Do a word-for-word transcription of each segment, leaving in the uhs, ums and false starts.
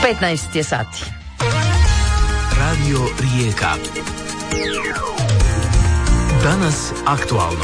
petnaest je sati. Radio Rijeka. Danas aktualno.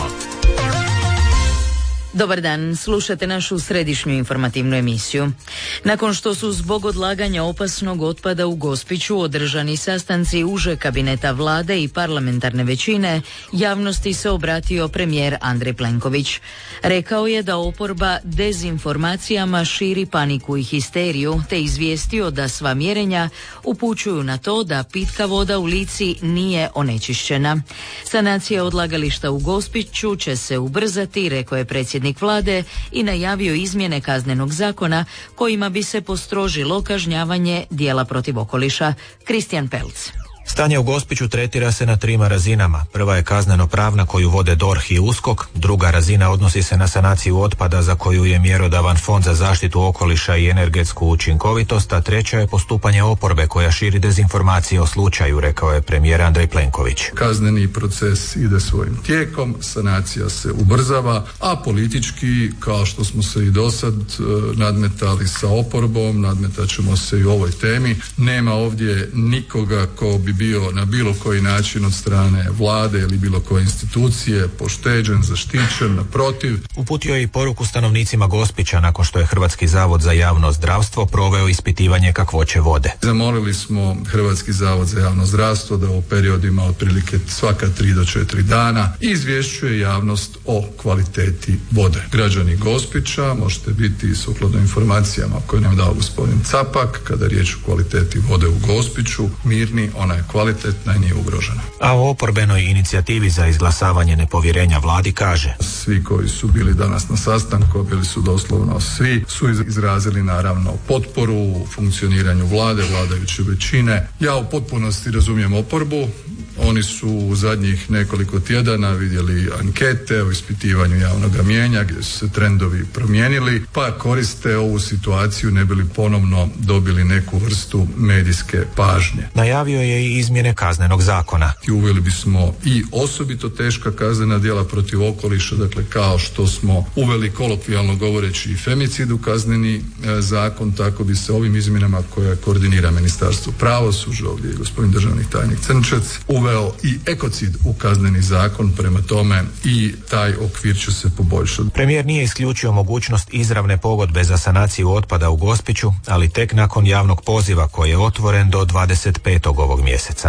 Dobar dan, slušate našu središnju informativnu emisiju. Nakon što su zbog odlaganja opasnog otpada u Gospiću održani sastanci uže kabineta vlade i parlamentarne većine, javnosti se obratio premijer Andrej Plenković. Rekao je da oporba dezinformacijama širi paniku i histeriju, te izvijestio da sva mjerenja upućuju na to da pitka voda u Lici nije onečišćena. Sanacija odlagališta u Gospiću će se ubrzati, rekao je predsjednik vlade i najavio izmjene Kaznenog zakona kojima bi se postrožilo kažnjavanje djela protiv okoliša. Kristijan Pelc. Stanje u Gospiću tretira se na trima razinama. Prva je kazneno-pravna koju vode D O R H i USKOK, druga razina odnosi se na sanaciju otpada za koju je mjerodavan Fond za zaštitu okoliša i energetsku učinkovitost, a treća je postupanje oporbe koja širi dezinformacije o slučaju, rekao je premijer Andrej Plenković. Kazneni proces ide svojim tijekom, sanacija se ubrzava, a politički, kao što smo se i dosad nadmetali sa oporbom, nadmetat ćemo se i u ovoj temi. Nema ovdje nikoga ko bi bio na bilo koji način od strane vlade ili bilo koje institucije pošteđen, zaštićen, naprotiv. Uputio je i poruku stanovnicima Gospića nakon što je Hrvatski zavod za javno zdravstvo proveo ispitivanje kakvoće vode. Zamolili smo Hrvatski zavod za javno zdravstvo da u periodima otprilike svaka tri do četiri dana izvješćuje javnost o kvaliteti vode. Građani Gospića možete biti sukladno informacijama koje nam dao gospodin Capak, kada je riječ o kvaliteti vode u Gospiću, mirni, ona je kvalitetna i nije ugrožena. A o oporbenoj inicijativi za izglasavanje nepovjerenja vladi kaže: svi koji su bili danas na sastanku, bili su doslovno svi, su izrazili naravno potporu funkcioniranju vlade, vladajuće većine. Ja u potpunosti razumijem oporbu. Oni su u zadnjih nekoliko tjedana vidjeli ankete o ispitivanju javnog mnijenja gdje su se trendovi promijenili, pa koriste ovu situaciju ne bi li ponovno dobili neku vrstu medijske pažnje. Najavio je i izmjene Kaznenog zakona. I uveli bismo i osobito teška kaznena djela protiv okoliša, dakle kao što smo uveli kolokvijalno govoreći i femicid u kazneni e, zakon, tako bi se ovim izmjenama koje koordinira Ministarstvo pravosuđa, ovdje je gospodin državni tajnik Crnčec, uveo i ekocid u kazneni zakon, prema tome i taj okvir će se poboljšati. Premijer nije isključio mogućnost izravne pogodbe za sanaciju otpada u Gospiću, ali tek nakon javnog poziva koji je otvoren do dvadeset petog ovog mjeseca.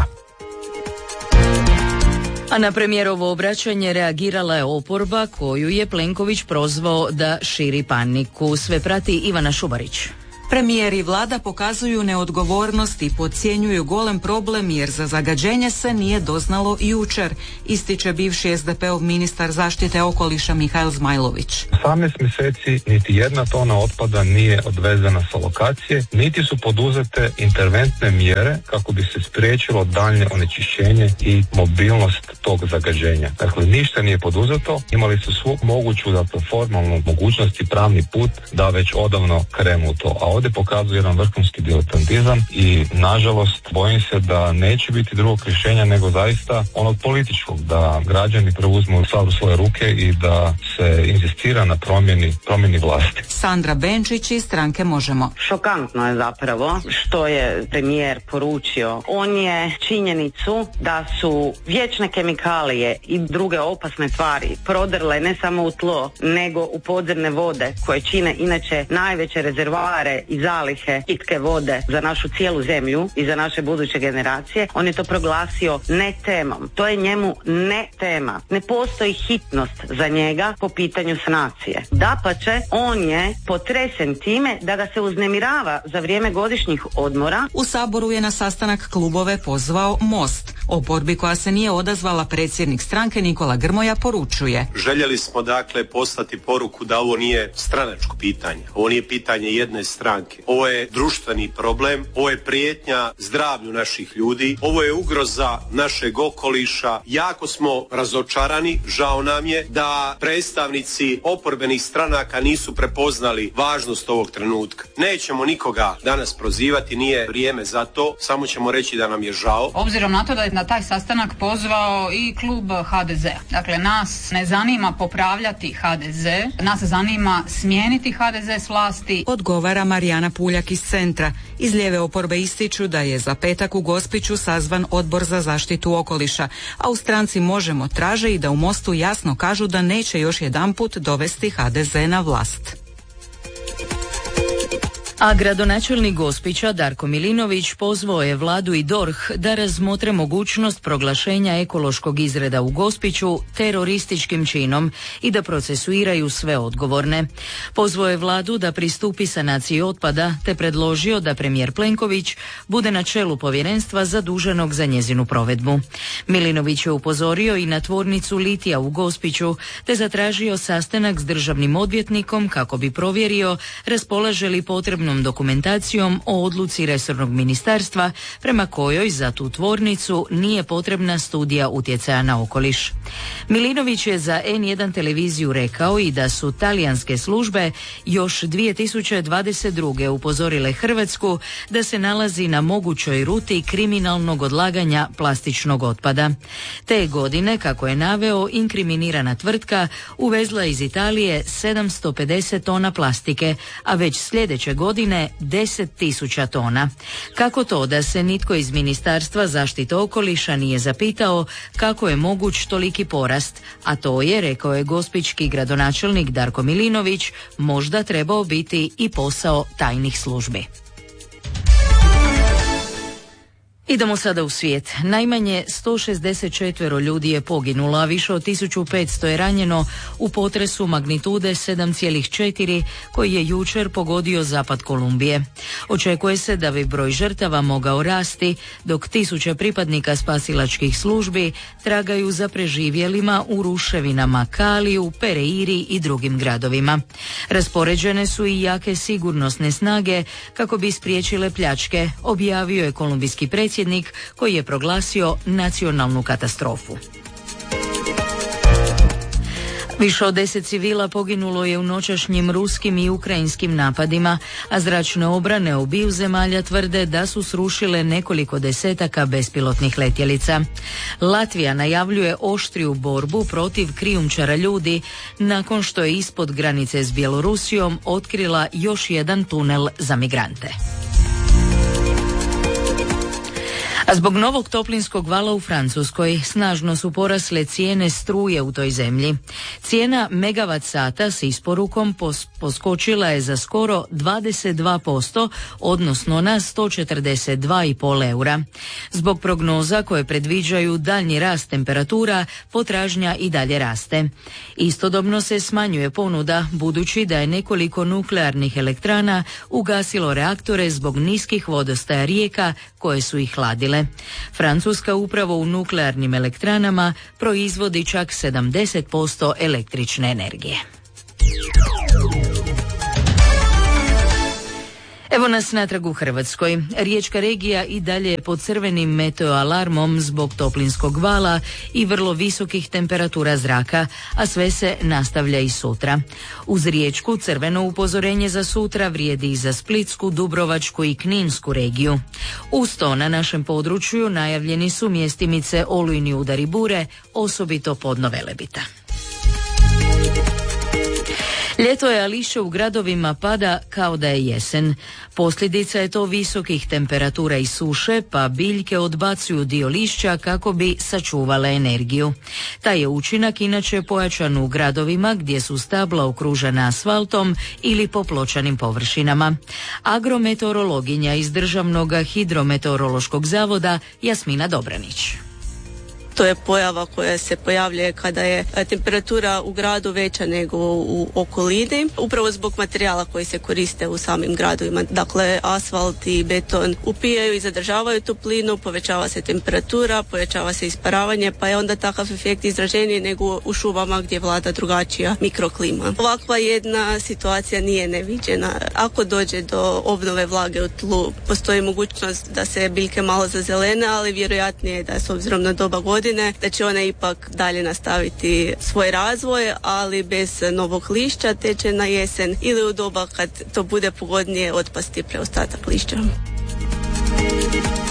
A na premijerovo obraćanje reagirala je oporba koju je Plenković prozvao da širi paniku. Sve prati Ivana Šubarić. Premijer i vlada pokazuju neodgovornost i podcjenjuju golem problem jer za zagađenje se nije doznalo jučer, ističe bivši es de pe ov ministar zaštite okoliša Mihael Zmajlović. osamnaest mjeseci niti jedna tona otpada nije odvezena sa lokacije, niti su poduzete interventne mjere kako bi se spriječilo daljnje onečišćenje i mobilnost tog zagađenja. Dakle, ništa nije poduzeto, imali su svu moguću, dakle, formalnu mogućnost i pravni put da već odavno krenu u to. A ovdje pokazuje jedan vrhunski diletantizam i nažalost bojim se da neće biti drugog rješenja nego zaista onog političkog, da građani preuzmu stvar u svoje ruke i da se inzistira na promjeni, promjeni vlasti. Sandra Benčić iz stranke Možemo. Šokantno je zapravo što je premijer poručio. On je činjenicu da su vječne kemikalije i druge opasne tvari prodrle ne samo u tlo nego u podzemne vode koje čine inače najveće rezervoare i zalihe pitke vode za našu cijelu zemlju i za naše buduće generacije. On je to proglasio ne temom. To je njemu ne tema. Ne postoji hitnost za njega po pitanju sanacije. Dapače, on je potresen time da ga se uznemirava za vrijeme godišnjih odmora. U Saboru je na sastanak klubove pozvao Most. Oporbi koja se nije odazvala predsjednik stranke Nikola Grmoja poručuje: željeli smo dakle poslati poruku da ovo nije stranačko pitanje. Ovo nije pitanje jedne stranke. Ovo je društveni problem, ovo je prijetnja zdravlju naših ljudi, ovo je ugroza našeg okoliša. Jako smo razočarani, žao nam je da predstavnici oporbenih stranaka nisu prepoznali važnost ovog trenutka. Nećemo nikoga danas prozivati, nije vrijeme za to, samo ćemo reći da nam je žao. Obzirom na to da je na taj sastanak pozvao i klub ha de zea. Dakle, nas ne zanima popravljati ha de ze, nas zanima smijeniti ha de ze s vlasti. Odgovara Marijana Puljak iz Centra. Iz lijeve oporbe ističu da je za petak u Gospiću sazvan Odbor za zaštitu okoliša, a u stranci Možemo traže i da u Mostu jasno kažu da neće još jedanput dovesti ha de ze na vlast. A gradonačelnik Gospića Darko Milinović pozvao je vladu i dorh da razmotre mogućnost proglašenja ekološkog izreda u Gospiću terorističkim činom i da procesuiraju sve odgovorne. Pozvao je vladu da pristupi sanaciji otpada te predložio da premijer Plenković bude na čelu povjerenstva zaduženog za njezinu provedbu. Milinović je upozorio i na tvornicu litija u Gospiću te zatražio sastanak s državnim odvjetnikom kako bi provjerio raspolaže li potrebno dokumentacijom o odluci resornog ministarstva prema kojoj za tu tvornicu nije potrebna studija utjecaja na okoliš. Milinović je za en jedan televiziju rekao i da su talijanske službe još dvije tisuće dvadeset druge upozorile Hrvatsku da se nalazi na mogućoj ruti kriminalnog odlaganja plastičnog otpada. Te godine, kako je naveo, inkriminirana tvrtka uvezla iz Italije sedamsto pedeset tona plastike, a već sljedeće godine deset tisuća tona. Kako to da se nitko iz Ministarstva zaštite okoliša nije zapitao kako je moguć toliki porast, a to je, rekao je gospićki gradonačelnik Darko Milinović, možda trebao biti i posao tajnih službi. Idemo sada u svijet. Najmanje sto šezdeset četiri ljudi je poginulo, a više od tisuću petsto je ranjeno u potresu magnitude sedam zarez četiri koji je jučer pogodio zapad Kolumbije. Očekuje se da bi broj žrtava mogao rasti, dok tisuće pripadnika spasilačkih službi tragaju za preživjelima u ruševinama Kaliju, Pereiri i drugim gradovima. Raspoređene su i jake sigurnosne snage kako bi spriječile pljačke, objavio je kolumbijski predsjednik koji je proglasio nacionalnu katastrofu. Više od deset civila poginulo je u noćašnjim ruskim i ukrajinskim napadima, a zračne obrane obiju zemalja tvrde da su srušile nekoliko desetaka bespilotnih letjelica. Latvija najavljuje oštriju borbu protiv krijumčara ljudi nakon što je ispod granice s Bjelorusijom otkrila još jedan tunel za migrante. A zbog novog toplinskog vala u Francuskoj snažno su porasle cijene struje u toj zemlji. Cijena megavat sata s isporukom pos- poskočila je za skoro dvadeset dva posto, odnosno na sto četrdeset dva zarez pet eura. Zbog prognoza koje predviđaju daljnji rast temperatura, potražnja i dalje raste. Istodobno se smanjuje ponuda, budući da je nekoliko nuklearnih elektrana ugasilo reaktore zbog niskih vodostaja rijeka koje su ih hladile. Francuska upravo u nuklearnim elektranama proizvodi čak sedamdeset posto električne energije. Evo nas natrag u Hrvatskoj. Riječka regija i dalje je pod crvenim meteoalarmom zbog toplinskog vala i vrlo visokih temperatura zraka, a sve se nastavlja i sutra. Uz Riječku crveno upozorenje za sutra vrijedi i za Splitsku, Dubrovačku i Kninsku regiju. Uz to na našem području najavljeni su mjestimice olujni udari bure, osobito podno Velebita. Ljeto je, a lišće u gradovima pada kao da je jesen. Posljedica je to visokih temperatura i suše, pa biljke odbacuju dio lišća kako bi sačuvale energiju. Taj je učinak inače pojačan u gradovima gdje su stabla okružena asfaltom ili po pločanim površinama. Agrometeorologinja iz Državnog hidrometeorološkog zavoda Jasmina Dobranić. To je pojava koja se pojavljuje kada je temperatura u gradu veća nego u okolini, upravo zbog materijala koji se koriste u samim gradovima. Dakle, asfalt i beton upijaju i zadržavaju toplinu, povećava se temperatura, povećava se isparavanje, pa je onda takav efekt izraženiji nego u šumama gdje vlada drugačija mikroklima. Ovakva jedna situacija nije neviđena. Ako dođe do obnove vlage u tlu, postoji mogućnost da se biljke malo zazelene, ali vjerojatnije je da s obzirom na doba godine da će one ipak dalje nastaviti svoj razvoj, ali bez novog lišća, te će na jesen ili u doba kad to bude pogodnije otpasti preostatak lišća.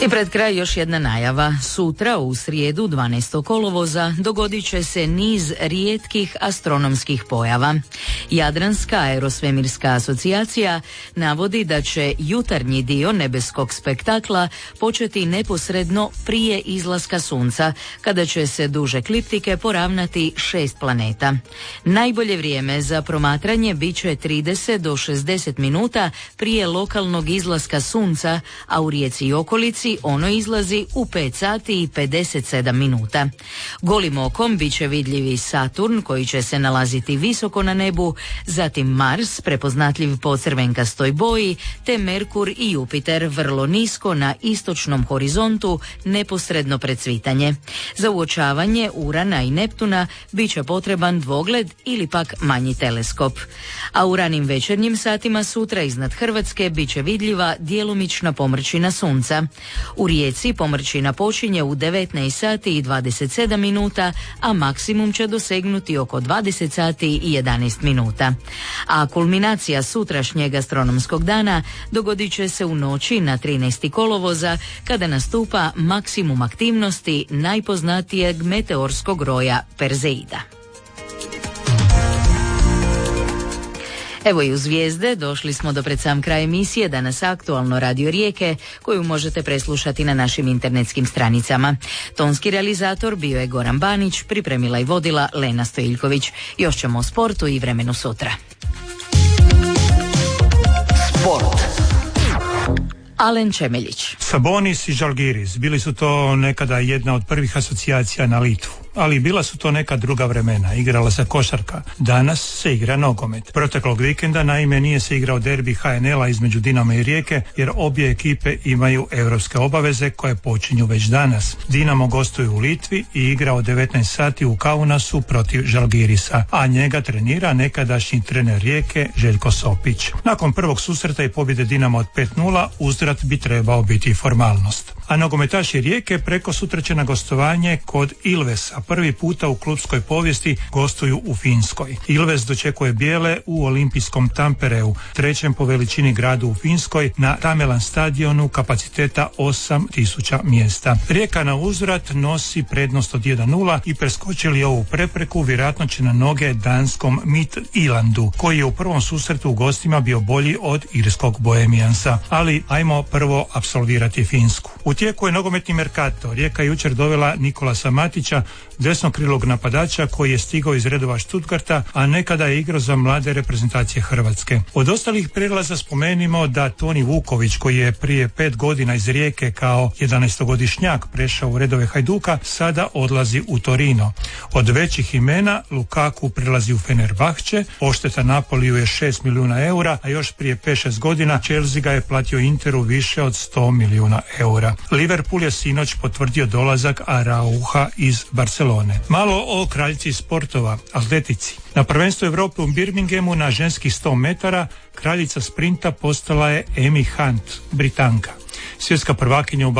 I pred kraj još jedna najava. Sutra u srijedu dvanaestog kolovoza dogodit će se niz rijetkih astronomskih pojava. Jadranska aerosvemirska asocijacija navodi da će jutarnji dio nebeskog spektakla početi neposredno prije izlaska sunca, kada će se duž ekliptike poravnati šest planeta. Najbolje vrijeme za promatranje bit će trideset do šezdeset minuta prije lokalnog izlaska sunca, a u Rijeci i okolici ono izlazi u pet sati i pedeset sedam minuta. Golim okom bit će vidljivi Saturn koji će se nalaziti visoko na nebu, zatim Mars prepoznatljiv po crvenkastoj boji, te Merkur i Jupiter vrlo nisko na istočnom horizontu neposredno pred svitanje. Za uočavanje Urana i Neptuna bit će potreban dvogled ili pak manji teleskop. A u ranim večernjim satima sutra iznad Hrvatske bit će vidljiva djelomična pomrčina sunca. U Rijeci pomrčina počinje u devetnaest sati i dvadeset sedam minuta, a maksimum će dosegnuti oko dvadeset sati i jedanaest minuta. A kulminacija sutrašnjeg astronomskog dana dogodit će se u noći na trinaestog kolovoza, kada nastupa maksimum aktivnosti najpoznatijeg meteorskog roja Perzeida. Evo i u zvijezde došli smo do pred sam kraj emisije Danas aktualno Radio Rijeke, koju možete preslušati na našim internetskim stranicama. Tonski realizator bio je Goran Banić, pripremila i vodila Lena Stojiljković. Još ćemo o sportu i vremenu sutra. Sport. Alen Čemeljić. Sabonis i Žalgiris bili su to nekada jedna od prvih asocijacija na Litvu, ali bila su to neka druga vremena. Igrala se košarka, danas se igra nogomet. Proteklog vikenda naime nije se igrao derbi ha en el a između Dinama i Rijeke, jer obje ekipe imaju europske obaveze koje počinju već danas. Dinamo gostuje u Litvi i igra od devetnaest sati u Kaunasu protiv Žalgirisa, a njega trenira nekadašnji trener Rijeke Željko Sopić. Nakon prvog susreta i pobjede Dinama od pet nula, uzvrat bi trebao biti formalnost. A nogometaši Rijeke preko sutra će na gostovanje kod Ilvesa. Prvi puta u klubskoj povijesti gostuju u Finskoj. Ilves dočekuje bijele u olimpijskom Tampereu, trećem po veličini gradu u Finskoj, na Tamelan stadionu kapaciteta osam tisuća mjesta. Rijeka na uzvrat nosi prednost od jedan nula i preskočili ovu prepreku vjerojatno će na noge danskom Midtjyllandu, koji je u prvom susretu u gostima bio bolji od irskog Bohemiansa. Ali ajmo prvo apsolvirati Finsku. U tijeku je nogometni merkato. Rijeka jučer dovela Nikolasa Matića, desnokrilog napadača koji je stigao iz redova Stuttgarta, a nekada je igrao za mlade reprezentacije Hrvatske. Od ostalih prelaza spomenimo da Toni Vuković, koji je prije pet godina iz Rijeke kao jedanaestogodišnjak prešao u redove Hajduka, sada odlazi u Torino. Od većih imena Lukaku prelazi u Fenerbahče, odšteta Napoliju je šest milijuna eura, a još prije pet šest godina Chelsea ga je platio Interu više od sto milijuna eura. Liverpool je sinoć potvrdio dolazak Arauha iz Barcelone. Malo o kraljici sportova, atletici. Na prvenstvu Europe u Birminghamu na ženskih sto metara kraljica sprinta postala je Amy Hunt, Britanka. Svjetska prvakinja u